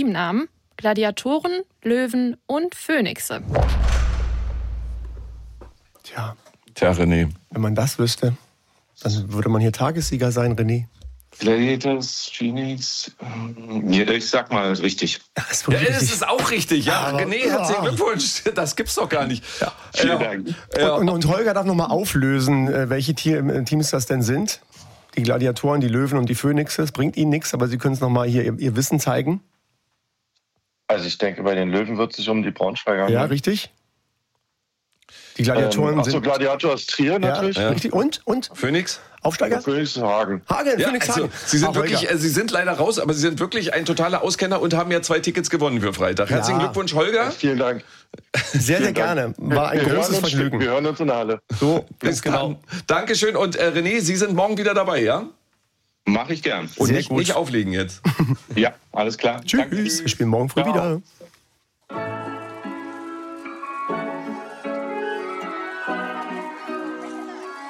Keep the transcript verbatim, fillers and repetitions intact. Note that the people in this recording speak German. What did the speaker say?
Teamnamen: Gladiatoren, Löwen und Phönixe. Tja. Tja, René. Wenn man das wüsste, dann würde man hier Tagessieger sein, René. Gladiators, Phoenix, ähm, ich sag mal richtig. Das ist, Ja, das ist auch richtig. Ja, Aber, René, herzlichen ja. Glückwunsch. Das gibt's doch gar nicht. Ja. Vielen Ja. Dank. Ja. Und, und Holger darf nochmal auflösen, äh, welche Tier, Teams das denn sind. Die Gladiatoren, die Löwen und die Phönixe. Es bringt ihnen nichts, aber sie können es nochmal hier ihr, ihr Wissen zeigen. Also ich denke, bei den Löwen wird es sich um die Braunschweiger handeln. Ja, richtig. Die Gladiatoren ähm, Achso, sind... Gladiator ist Trier natürlich. Ja, Ja. richtig. Und? Und? Phoenix? Aufsteiger? Königs ist Hagen. Hagen, Ja, Phoenix also, Hagen. Sie sind Ah, wirklich, Holger. äh, Sie sind leider raus, aber Sie sind wirklich ein totaler Auskenner und haben ja zwei Tickets gewonnen für Freitag. Herzlichen Ja. Glückwunsch, Holger. Vielen Dank. Sehr, sehr Vielen gerne. War ein wir großes hören uns, Vergnügen. Wir hören uns in der Halle. So, Bis dann. Dankeschön. Und äh, René, Sie sind morgen wieder dabei, ja? Mache ich gern. Und Sehr nicht, gut. nicht auflegen jetzt. Ja, alles klar. Tschüss. Danke. Wir spielen morgen früh Ciao. wieder.